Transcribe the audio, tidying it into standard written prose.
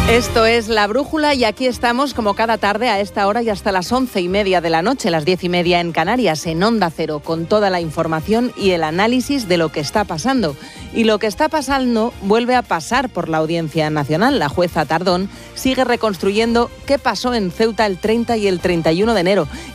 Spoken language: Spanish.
Esto es La Brújula y aquí estamos como cada tarde a esta hora y hasta las 11:30 de la noche, las 10:30 en Canarias, en Onda Cero, con toda la información y el análisis de lo que está pasando. Y lo que está pasando vuelve a pasar por la Audiencia Nacional. La jueza Tardón sigue reconstruyendo qué pasó en Ceuta el 30 y el 31 de enero